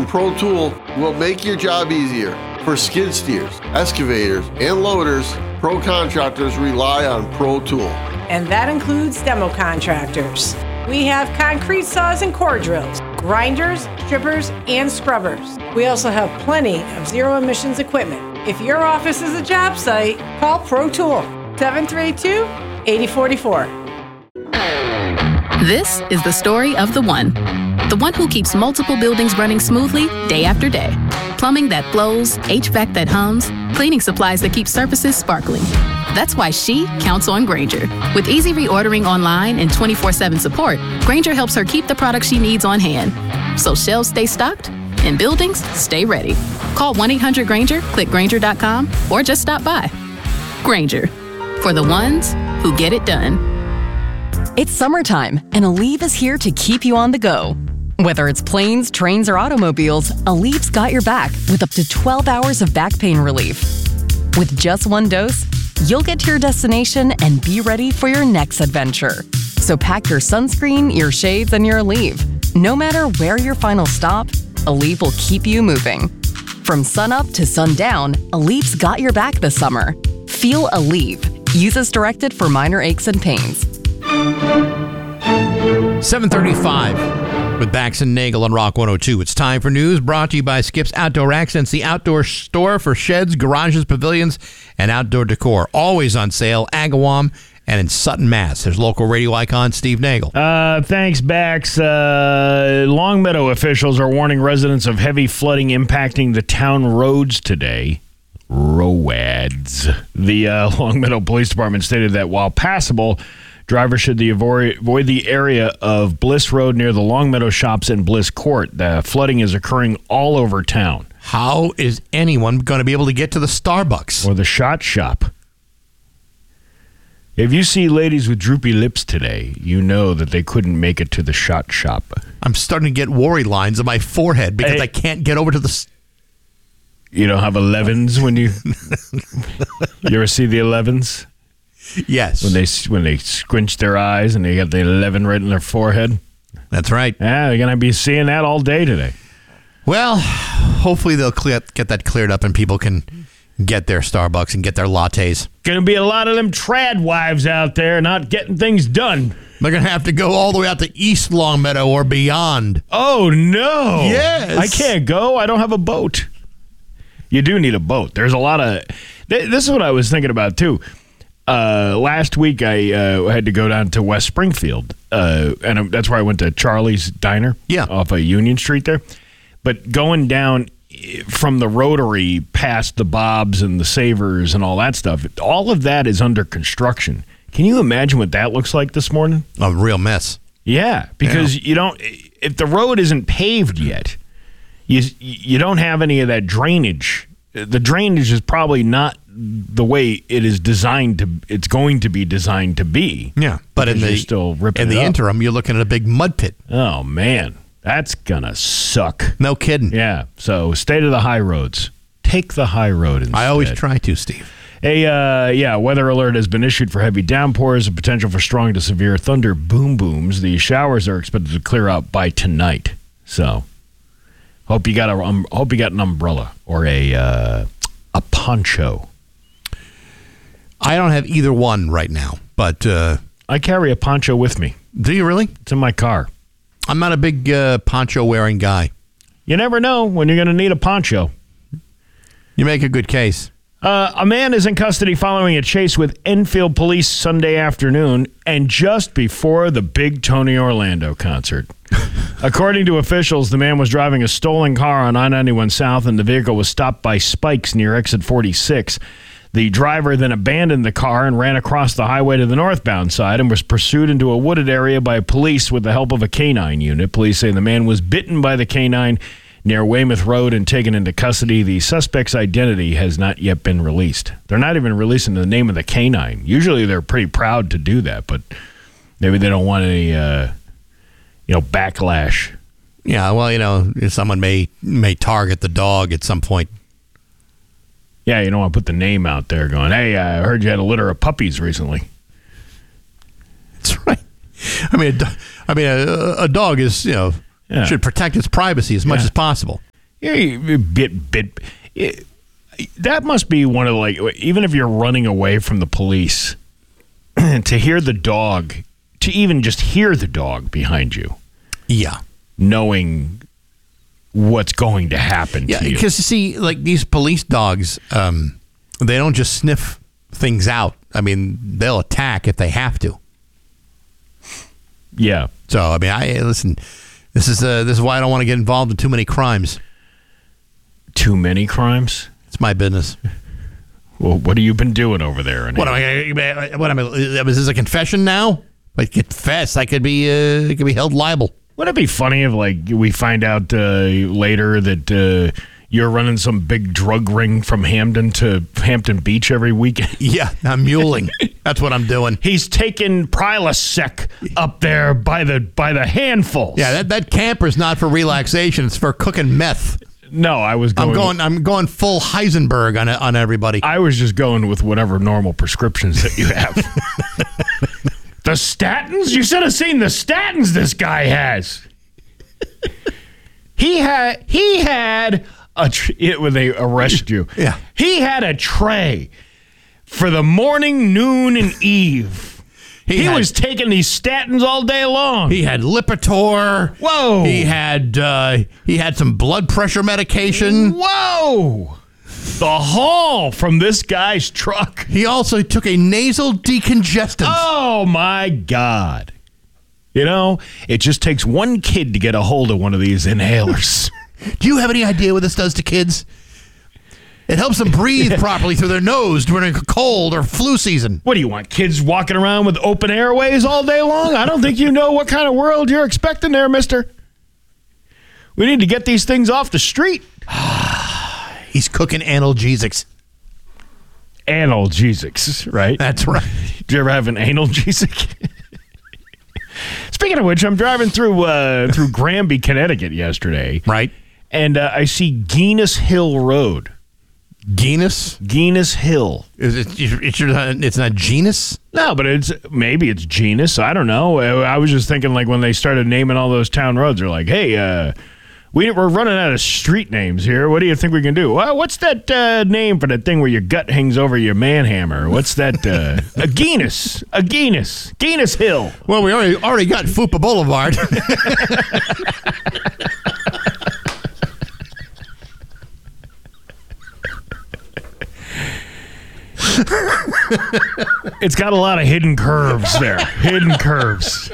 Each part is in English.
from Pro Tool will make your job easier. For skid steers, excavators, and loaders, pro contractors rely on Pro Tool. And that includes demo contractors. We have concrete saws and core drills, grinders, strippers, and scrubbers. We also have plenty of zero-emissions equipment. If your office is a job site, call Pro Tool, 732-8044. This is the story of the one who keeps multiple buildings running smoothly day after day. Plumbing that flows, HVAC that hums, cleaning supplies that keep surfaces sparkling. That's why she counts on Grainger. With easy reordering online and 24/7 support, Grainger helps her keep the products she needs on hand. So shelves stay stocked and buildings stay ready. Call 1-800-GRAINGER, click Grainger.com, or just stop by. Grainger, for the ones who get it done. It's summertime, and Aleve is here to keep you on the go. Whether it's planes, trains, or automobiles, Aleve's got your back with up to 12 hours of back pain relief. With just one dose, you'll get to your destination and be ready for your next adventure. So pack your sunscreen, your shades, and your Aleve. No matter where your final stop, Aleve will keep you moving. From sunup to sundown, Aleve's got your back this summer. Feel Aleve. Use as directed for minor aches and pains. 7:35 with Bax and Nagel on Rock 102. It's time for news brought to you by Skip's Outdoor Accents, the outdoor store for sheds, garages, pavilions, and outdoor decor. Always on sale, Agawam and in Sutton, Mass. There's local radio icon Steve Nagel. Thanks, Bax. Longmeadow officials are warning residents of heavy flooding impacting the town roads today. ROADs. The Longmeadow Police Department stated that while passable, drivers should avoid the area of Bliss Road near the Longmeadow shops and Bliss Court. The flooding is occurring all over town. How is anyone going to be able to get to the Starbucks? Or the Shot Shop. If you see ladies with droopy lips today, you know that they couldn't make it to the Shot Shop. I'm starting to get worry lines on my forehead because I can't get over to the... You don't have 11s when you... You ever see the 11s? Yes. When they squinch their eyes and they got the 11 right in their forehead. That's right. Yeah, they're going to be seeing that all day today. Well, hopefully they'll get that cleared up and people can get their Starbucks and get their lattes. Going to be a lot of them trad wives out there not getting things done. They're going to have to go all the way out to East Longmeadow or beyond. Oh, no. Yes. I can't go. I don't have a boat. You do need a boat. There's a lot of... This is what I was thinking about, too. Last week, I had to go down to West Springfield, and that's where I went to Charlie's Diner off of Union Street there. But going down from the Rotary past the Bob's and the Savers and all that stuff, all of that is under construction. Can you imagine what that looks like this morning? A real mess. Yeah, because you don't... If the road isn't paved yet, you don't have any of that drainage. The drainage is probably not the way it is designed to. It's going to be designed to be. Yeah, but in the interim, you're looking at a big mud pit. Oh man, that's gonna suck. No kidding. Yeah. So stay to the high roads. Take the high road instead. I always try to, Steve. A weather alert has been issued for heavy downpours and potential for strong to severe thunder boom booms. The showers are expected to clear out by tonight. So. Hope you got an umbrella or a poncho. I don't have either one right now, but I carry a poncho with me. Do you really? It's in my car. I'm not a big poncho wearing guy. You never know when you're going to need a poncho. You make a good case. A man is in custody following a chase with Enfield police Sunday afternoon and just before the big Tony Orlando concert. According to officials, the man was driving a stolen car on I-91 South and the vehicle was stopped by spikes near exit 46. The driver then abandoned the car and ran across the highway to the northbound side and was pursued into a wooded area by police with the help of a canine unit. Police say the man was bitten by the canine near Weymouth Road and taken into custody. The suspect's identity has not yet been released. They're not even releasing the name of the canine. Usually they're pretty proud to do that, but maybe they don't want any, backlash. Yeah, well, someone may target the dog at some point. Yeah, you don't want to put the name out there going, hey, I heard you had a litter of puppies recently. That's right. I mean, a dog is, should protect its privacy as much as possible. That must be one of even if you're running away from the police, to hear the dog, to even just hear the dog behind you. Yeah. Knowing what's going to happen to you. Because, you see, like these police dogs, they don't just sniff things out. I mean, they'll attack if they have to. Yeah. So, I mean, listen, this is why I don't want to get involved in too many crimes. Too many crimes? It's my business. Well, what have you been doing over there? What am I? Is this a confession now? I confess, I could be held liable. Wouldn't it be funny if, we find out later that you're running some big drug ring from Hamden to Hampton Beach every weekend? Yeah, I'm muling. That's what I'm doing. He's taking Prilosec up there by the handfuls. Yeah, that camper's not for relaxation. It's for cooking meth. No, I'm going full Heisenberg on everybody. I was just going with whatever normal prescriptions that you have. The statins? You should have seen the statins this guy has. He had when they arrest you. Yeah. He had a tray for the morning, noon, and eve. He was taking these statins all day long. He had Lipitor. Whoa. He had some blood pressure medication. Whoa. The haul from this guy's truck. He also took a nasal decongestant. Oh, my God. It just takes one kid to get a hold of one of these inhalers. Do you have any idea what this does to kids? It helps them breathe properly through their nose during a cold or flu season. What do you want, kids walking around with open airways all day long? I don't think you know what kind of world you're expecting there, mister. We need to get these things off the street. He's cooking analgesics. Analgesics, right? That's right. Did you ever have an analgesic? Speaking of which, I'm driving through Granby, Connecticut yesterday. Right. And I see Guinness Hill Road. Guinness Hill. It's not genus? No, but maybe it's genus. I don't know. I was just thinking when they started naming all those town roads, they're like, hey, we're running out of street names here. What do you think we can do? Well, what's that name for that thing where your gut hangs over your manhammer? What's that? A Guinness Hill. Well, we already got Fupa Boulevard. It's got a lot of hidden curves there. Hidden curves.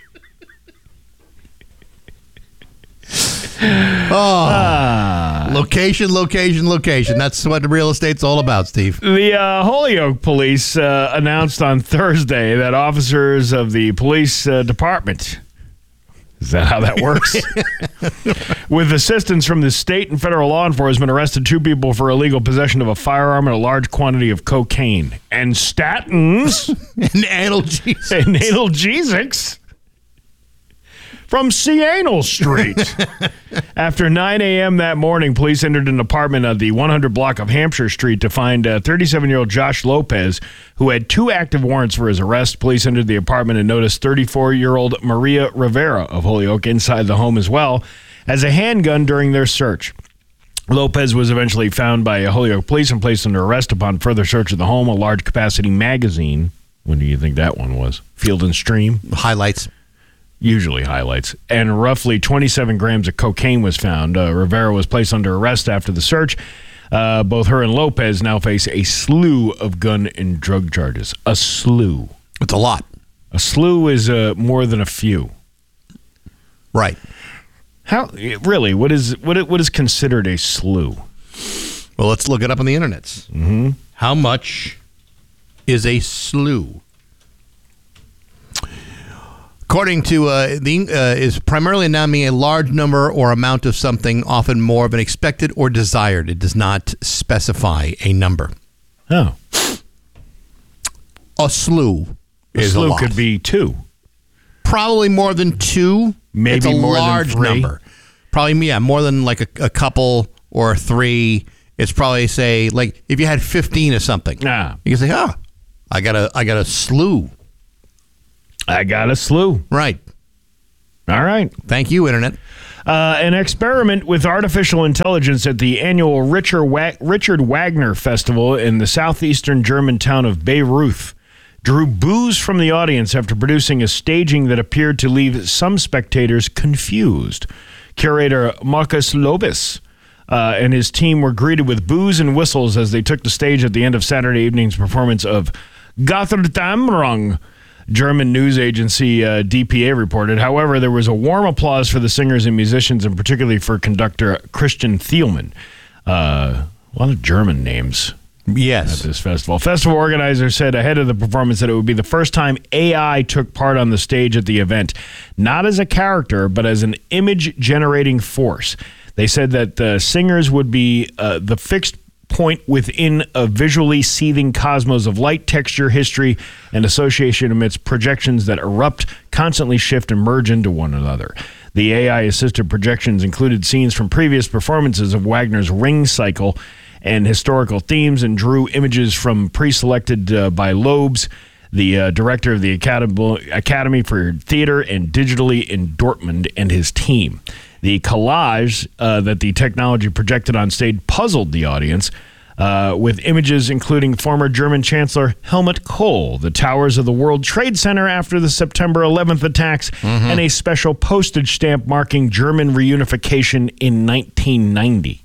Location. That's what the real estate's all about, Steve. The Holyoke police announced on Thursday that officers of the police department, is that how that works? With assistance from the state and federal law enforcement, arrested 2 people for illegal possession of a firearm and a large quantity of cocaine and statins and analgesics. From Sienal Street. After 9 a.m. that morning, police entered an apartment on the 100 block of Hampshire Street to find 37-year-old Josh Lopez, who had 2 active warrants for his arrest. Police entered the apartment and noticed 34-year-old Maria Rivera of Holyoke inside the home as well as a handgun during their search. Lopez was eventually found by Holyoke police and placed under arrest upon further search of the home. A large-capacity magazine. When do you think that one was? Field and Stream? Highlights. Usually highlights. And roughly 27 grams of cocaine was found. Rivera was placed under arrest after the search. Both her and Lopez now face a slew of gun and drug charges. A slew. It's a lot. A slew is more than a few. Right. How really? What is considered a slew? Well, let's look it up on the internet. Mm-hmm. How much is a slew? According to is primarily nominating a large number or amount of something, often more than expected or desired. It does not specify a number. Oh. A slew is a lot. Could be 2. Probably more than 2. Maybe it's a more large than 3. number. Probably, yeah, more than like a couple or 3. It's probably, say, like if you had 15 or something. Nah. You can say, I got a slew. I got a slew. Right. All right. Thank you, Internet. An experiment with artificial intelligence at the annual Richard Wagner Festival in the southeastern German town of Bayreuth drew boos from the audience after producing a staging that appeared to leave some spectators confused. Curator Markus Lobis and his team were greeted with boos and whistles as they took the stage at the end of Saturday evening's performance of Götterdämmerung, German news agency DPA reported. However, there was a warm applause for the singers and musicians, and particularly for conductor Christian Thielmann. A lot of German names. Yes. At this festival. Festival organizers said ahead of the performance that it would be the first time AI took part on the stage at the event, not as a character, but as an image-generating force. They said that the singers would be the fixed point within a visually seething cosmos of light, texture, history, and association amidst projections that erupt, constantly shift, and merge into one another. The AI-assisted projections included scenes from previous performances of Wagner's Ring Cycle and historical themes, and drew images from pre-selected by Lobes, the director of the Academy for Theater and Digitally in Dortmund, and his team. The collage that the technology projected on stage puzzled the audience with images including former German Chancellor Helmut Kohl, the towers of the World Trade Center after the September 11th attacks, and a special postage stamp marking German reunification in 1990.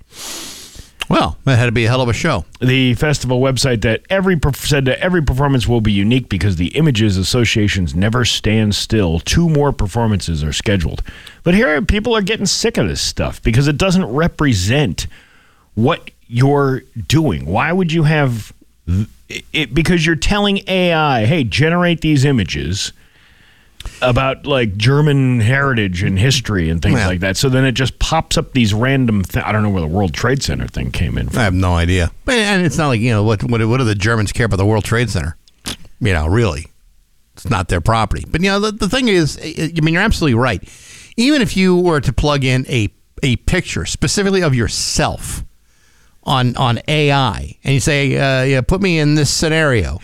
Well, that had to be a hell of a show. The festival website said that every performance will be unique because the images associations never stand still. 2 more performances are scheduled. But here, people are getting sick of this stuff because it doesn't represent what you're doing. Why would you have it? Because you're telling AI, hey, generate these images about like German heritage and history and things like that. So then it just pops up these random I don't know where the World Trade Center thing came in from. I have no idea. And it's not like, what do the Germans care about the World Trade Center? Really. It's not their property. But, the thing is, you're absolutely right. Even if you were to plug in a picture specifically of yourself on AI and you say, put me in this scenario,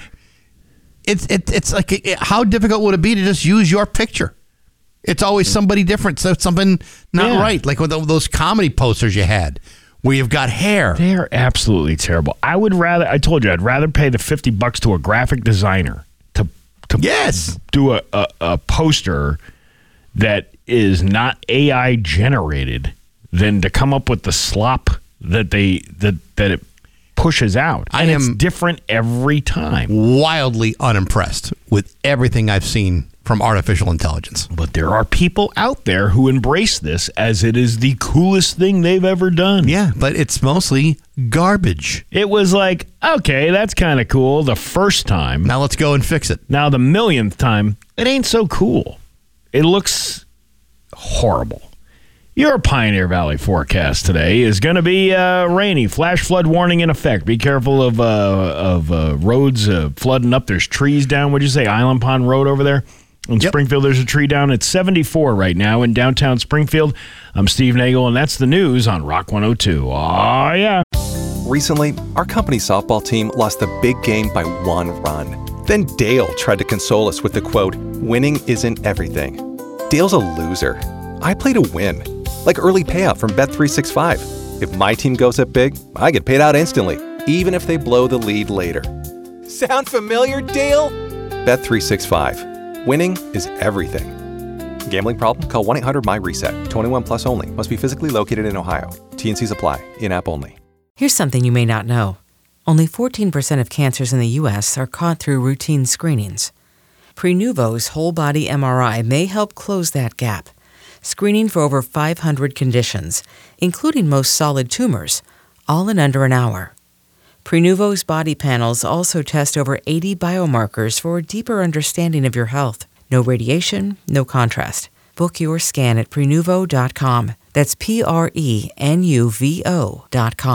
It's like, how difficult would it be to just use your picture? It's always somebody different, so it's something not right. Like with those comedy posters you had where you've got hair. They are absolutely terrible. I told you, I'd rather pay the $50 to a graphic designer to do a poster that is not AI generated than to come up with the slop that it pushes out. And it's different every time. Wildly unimpressed with everything I've seen from artificial intelligence. But there are people out there who embrace this as it is the coolest thing they've ever done. Yeah, but it's mostly garbage. It was like, okay, that's kind of cool the first time. Now let's go and fix it. Now the millionth time, it ain't so cool. It looks horrible. Your Pioneer Valley forecast today is going to be rainy. Flash flood warning in effect. Be careful of roads flooding up. There's trees down. What'd you say? Island Pond Road over there? In Springfield, there's a tree down. It's 74 right now in downtown Springfield. I'm Steve Nagel, and that's the news on Rock 102. Oh, yeah. Recently, our company's softball team lost the big game by 1 run. Then Dale tried to console us with the quote, "Winning isn't everything." Dale's a loser. I play to win. Like early payout from Bet365. If my team goes up big, I get paid out instantly, even if they blow the lead later. Sound familiar, Dale? Bet365. Winning is everything. Gambling problem? Call 1-800-MY-RESET. 21 plus only. Must be physically located in Ohio. T&Cs apply. In-app only. Here's something you may not know. Only 14% of cancers in the U.S. are caught through routine screenings. Prenuvo's whole-body MRI may help close that gap. Screening for over 500 conditions, including most solid tumors, all in under an hour. Prenuvo's body panels also test over 80 biomarkers for a deeper understanding of your health. No radiation, no contrast. Book your scan at Prenuvo.com. That's Prenuvo.com.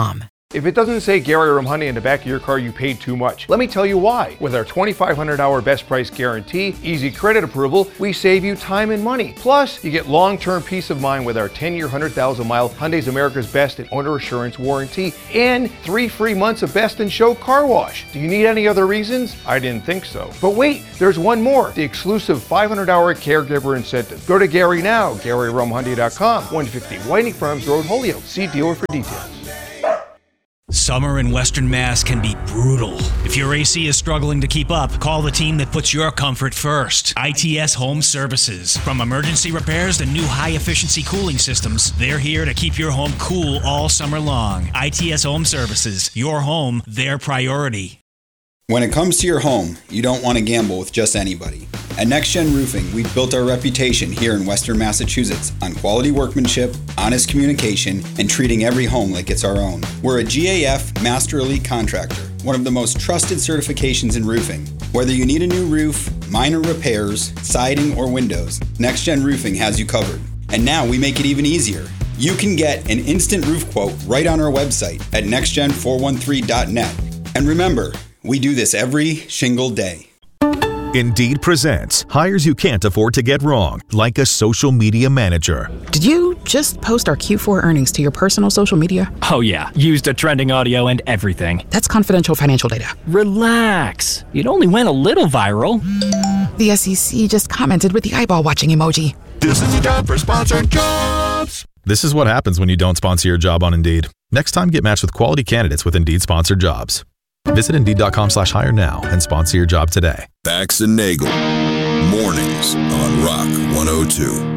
If it doesn't say Gary Rumhundy in the back of your car, you paid too much. Let me tell you why. With our 2,500-hour best price guarantee, easy credit approval, we save you time and money. Plus, you get long-term peace of mind with our 10-year, 100,000-mile Hyundai's America's Best and Owner Assurance warranty and 3 free months of Best in Show car wash. Do you need any other reasons? I didn't think so. But wait, there's one more. The exclusive 500-hour caregiver incentive. Go to Gary now, GaryRumhundy.com, 150 Whiting Farms Road, Holyoke. See dealer for details. Summer in Western Mass can be brutal. If your AC is struggling to keep up, call the team that puts your comfort first. ITS Home Services. From emergency repairs to new high-efficiency cooling systems, they're here to keep your home cool all summer long. ITS Home Services. Your home, their priority. When it comes to your home, you don't want to gamble with just anybody. At Next Gen Roofing, we've built our reputation here in Western Massachusetts on quality workmanship, honest communication, and treating every home like it's our own. We're a GAF Master Elite Contractor, one of the most trusted certifications in roofing. Whether you need a new roof, minor repairs, siding, or windows, Next Gen Roofing has you covered. And now we make it even easier. You can get an instant roof quote right on our website at nextgen413.net. And remember, we do this every shingle day. Indeed presents hires you can't afford to get wrong, like a social media manager. Did you just post our Q4 earnings to your personal social media? Oh yeah, used a trending audio and everything. That's confidential financial data. Relax. It only went a little viral. The SEC just commented with the eyeball watching emoji. This is the job for sponsored jobs. This is what happens when you don't sponsor your job on Indeed. Next time, get matched with quality candidates with Indeed sponsored jobs. Visit Indeed.com/hire now and sponsor your job today. Bax and Nagel, mornings on Rock 102.